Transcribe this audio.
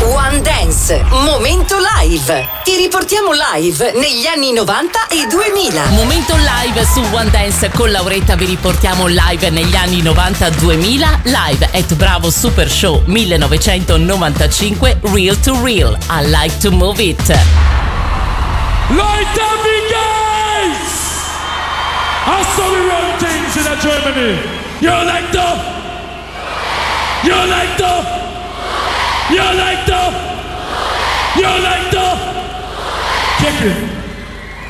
One Dance, momento live. Ti riportiamo live negli anni 90 e 2000. Momento live su One Dance con Lauretta, vi riportiamo live negli anni 90-2000, live at Bravo Super Show 1995, Real to Real, I Like to Move It. Light up the guys! I saw we run things in Germany. You like the? You like the? You like the? You like the? Kick it.